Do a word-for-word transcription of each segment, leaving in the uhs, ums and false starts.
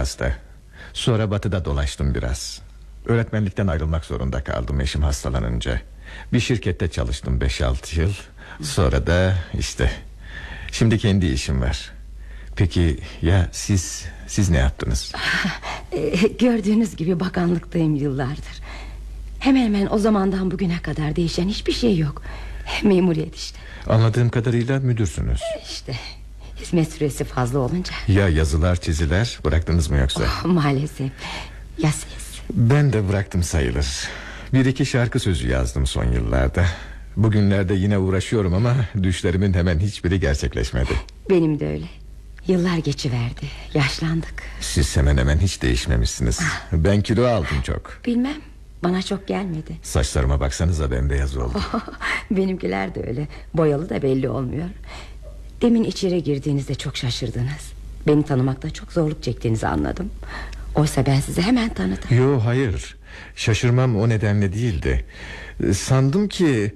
Sivas'ta. Sonra Batı'da dolaştım biraz. Öğretmenlikten ayrılmak zorunda kaldım eşim hastalanınca. Bir şirkette çalıştım beş altı yıl. Sonra da işte şimdi kendi işim var. Peki ya siz siz ne yaptınız? Gördüğünüz gibi bakanlıktayım yıllardır. Hemen hemen o zamandan bugüne kadar değişen hiçbir şey yok. Memuriyet işte. Anladığım kadarıyla müdürsünüz. İşte hizmet süresi fazla olunca. Ya yazılar çiziler bıraktınız mı yoksa? Oh, maalesef. Ya siz? Ben de bıraktım sayılır. Bir iki şarkı sözü yazdım son yıllarda. Bugünlerde yine uğraşıyorum ama düşlerimin hemen hiçbiri gerçekleşmedi. Benim de öyle. Yıllar geçiverdi, yaşlandık. Siz hemen hemen hiç değişmemişsiniz. Ben kilo aldım çok. Bilmem, bana çok gelmedi. Saçlarıma baksanıza bembeyaz oldu. Benimkiler de öyle. Boyalı da belli olmuyor. Demin içeri girdiğinizde çok şaşırdınız. Beni tanımakta çok zorluk çektiğinizi anladım. Oysa ben sizi hemen tanıdım. Yo, hayır, şaşırmam o nedenle değildi. Sandım ki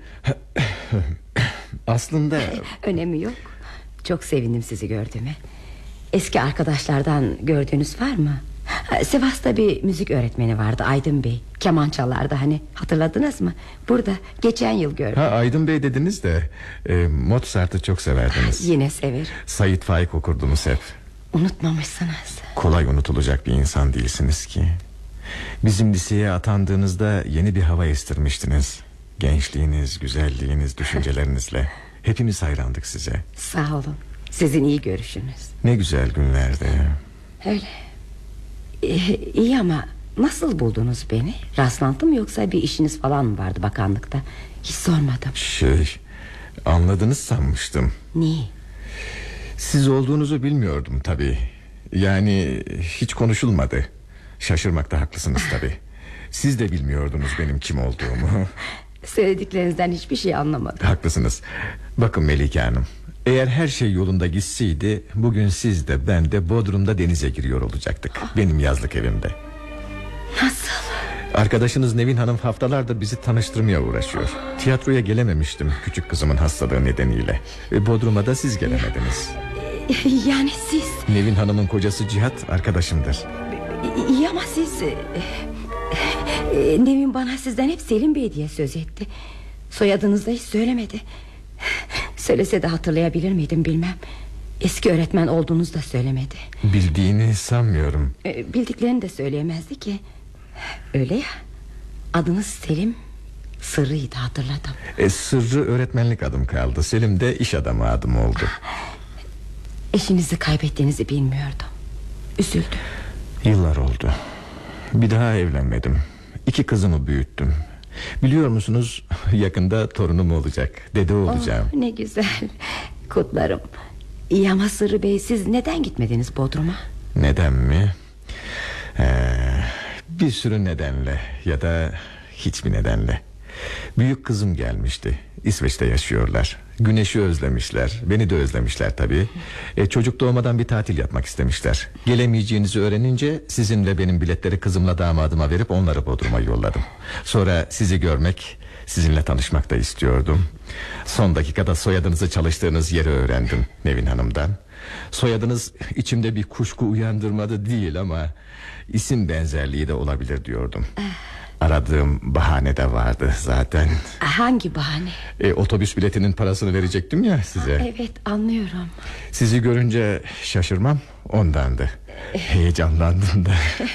aslında... Önemi yok. Çok sevindim sizi gördüğüme. Eski arkadaşlardan gördüğünüz var mı? Sivas'ta bir müzik öğretmeni vardı, Aydın Bey. Keman çalardı hani, hatırladınız mı? Burada geçen yıl gördüm. Ha, Aydın Bey dediniz de e, Mozart'ı çok severdiniz. Yine severim. Sait Faik okurdunuz hep. Unutmamışsınız. Kolay unutulacak bir insan değilsiniz ki. Bizim liseye atandığınızda yeni bir hava estirmiştiniz. Gençliğiniz, güzelliğiniz, düşüncelerinizle. Hepimiz hayrandık size. Sağ olun. Sizin iyi görüşünüz. Ne güzel günlerdi. Öyle. Ee, iyi ama nasıl buldunuz beni? Rastlantı mı yoksa bir işiniz falan mı vardı bakanlıkta? Hiç sormadım. Şey, anladınız sanmıştım. Neyi? Siz olduğunuzu bilmiyordum tabii. Yani hiç konuşulmadı. Şaşırmakta haklısınız tabii. Siz de bilmiyordunuz benim kim olduğumu. Söylediklerinizden hiçbir şey anlamadım. Haklısınız. Bakın Melike Hanım, eğer her şey yolunda gitseydi bugün siz de ben de Bodrum'da denize giriyor olacaktık. Benim yazlık evimde. Nasıl? Arkadaşınız Nevin Hanım haftalardır bizi tanıştırmaya uğraşıyor. Tiyatroya gelememiştim küçük kızımın hastalığı nedeniyle. Ve Bodrum'a da siz gelemediniz. Yani siz... Nevin Hanım'ın kocası Cihat arkadaşımdır. İyi ama siz... Nevin bana sizden hep Selim Bey diye söz etti. Soyadınızı da hiç söylemedi. Söylese de hatırlayabilir miydim bilmem. Eski öğretmen olduğunuzu da söylemedi. Bildiğini sanmıyorum. Bildiklerini de söyleyemezdi ki. Öyle ya. Adınız Selim, sırrıydı, hatırladım. e, Sırrı öğretmenlik adım kaldı. Selim de iş adamı adım oldu. Eşinizi kaybettiğinizi bilmiyordum. Üzüldüm. Yıllar oldu. Bir daha evlenmedim. İki kızımı büyüttüm. Biliyor musunuz, yakında torunum olacak. Dede olacağım. Oh, ne güzel. Kutlarım. İyi ama Sırrı Bey, siz neden gitmediniz Bodrum'a? Neden mi? Ee, bir sürü nedenle ya da hiçbir nedenle. Büyük kızım gelmişti. İsveç'te yaşıyorlar. Güneşi özlemişler. Beni de özlemişler tabii. e, Çocuk doğmadan bir tatil yapmak istemişler. Gelemeyeceğinizi öğrenince sizinle benim biletleri kızımla damadıma verip onları Bodrum'a yolladım. Sonra sizi görmek, sizinle tanışmak da istiyordum. Son dakikada soyadınızı çalıştığınız yeri öğrendim Nevin Hanım'dan. Soyadınız içimde bir kuşku uyandırmadı değil ama isim benzerliği de olabilir diyordum. Aradığım bahane de vardı zaten. Hangi bahane? E, otobüs biletinin parasını verecektim ya size. Evet, anlıyorum. Sizi görünce şaşırmam ondandı. Heyecanlandım da.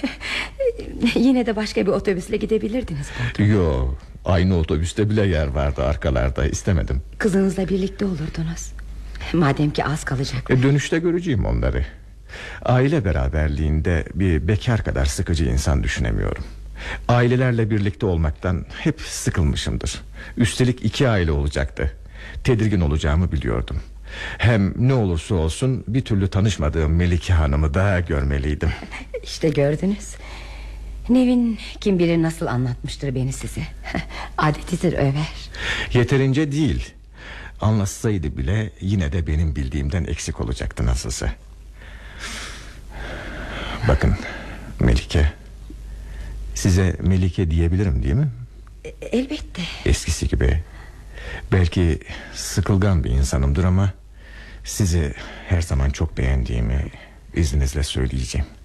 Yine de başka bir otobüsle gidebilirdiniz Bodrum. Yo, aynı otobüste bile yer vardı arkalarda, istemedim. Kızınızla birlikte olurdunuz. Madem ki az kalacak. e, Dönüşte göreceğim onları. Aile beraberliğinde bir bekar kadar sıkıcı insan düşünemiyorum. Ailelerle birlikte olmaktan hep sıkılmışımdır. Üstelik iki aile olacaktı. Tedirgin olacağımı biliyordum. Hem ne olursa olsun bir türlü tanışmadığım Melike Hanım'ı da görmeliydim. İşte gördünüz. Nevin kim bilir nasıl anlatmıştır beni size. Adetidir över. Yeterince değil. Anlatsaydı bile yine de benim bildiğimden eksik olacaktı nasılsa. Bakın Melike, size Melike diyebilirim değil mi? Elbette. Eskisi gibi. Belki sıkılgan bir insanımdır ama sizi her zaman çok beğendiğimi izninizle söyleyeceğim.